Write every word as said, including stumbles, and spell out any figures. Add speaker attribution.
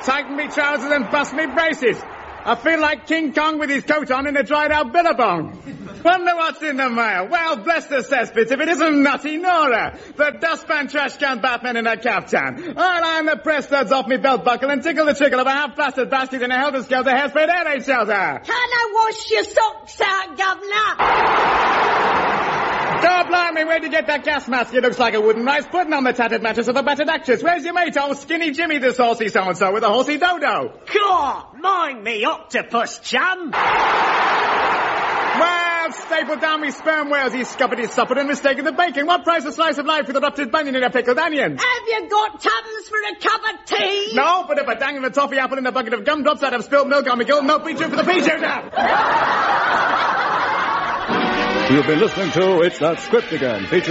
Speaker 1: tighten me trousers and bust me braces. I feel like King Kong with his coat on in a dried-out billabong. Wonder what's in the mail. Well, bless the cesspits if it isn't Nutty Nora, the dustpan trash can Batman in a caftan. I'll iron the press studs off me belt buckle and tickle the trickle of a half-blasted bastard in a helter-skelter hairspray air raid shelter.
Speaker 2: Can I wash your socks out, Governor?
Speaker 1: God blimey, where'd you get that gas mask? It looks like a wooden rice pudding on the tattered mattress of a battered actress. Where's your mate, old Skinny Jimmy, the saucy so-and-so with a horsey dodo?
Speaker 2: God, mind me octopus, chum.
Speaker 1: Well, stapled down me sperm whales, he's scuppered his supper and mistaken the bacon. What price a slice of life with a ruptured bunion and a pickled onion?
Speaker 2: Have you got tums for a cup of tea?
Speaker 1: No, but if a dang of a toffee apple in a bucket of gumdrops out of spilt milk on me, gill milk be true for the pea shooter.
Speaker 3: You've been listening to It's That Script Again, featuring